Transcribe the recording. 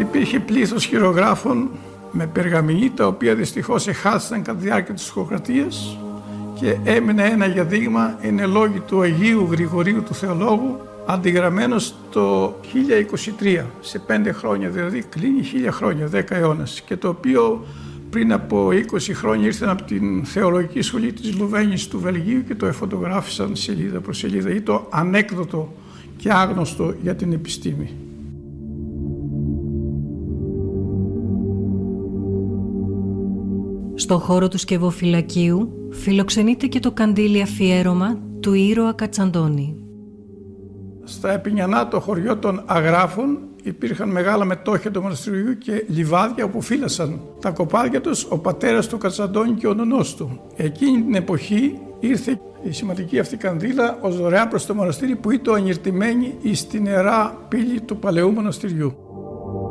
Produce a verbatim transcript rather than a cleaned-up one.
Υπήρχε πλήθος χειρογράφων με περγαμηνή, τα οποία δυστυχώς εχάθησαν κατά τη διάρκεια της τουρκοκρατίας και έμεινε ένα για δείγμα, είναι λόγοι του Αγίου Γρηγορίου του Θεολόγου, αντιγραμμένος το χίλια είκοσι τρία, σε πέντε χρόνια, δηλαδή κλείνει χίλια χρόνια, δέκα αιώνες, και το οποίο πριν από είκοσι χρόνια ήρθαν από την Θεολογική Σχολή της Λουβένης του Βελγίου και το εφωτογράφησαν σελίδα προς σελίδα, ή το ανέκδοτο και άγνωστο για την επιστήμη. Στο χώρο του Σκευοφυλακίου φιλοξενείται και το καντήλι αφιέρωμα του ήρωα Κατσαντώνη. Στα Επινιανά, το χωριό των Αγράφων, υπήρχαν μεγάλα μετόχια του μοναστηριού και λιβάδια όπου φύλασαν τα κοπάδια τους ο πατέρας του Κατσαντώνη και ο νονός του. Εκείνη την εποχή ήρθε η σημαντική αυτή κανδύλα ως δωρεάν προς το μοναστήρι, που ήταν ανιρτημένη στην ιερά πύλη του παλαιού μοναστηριού.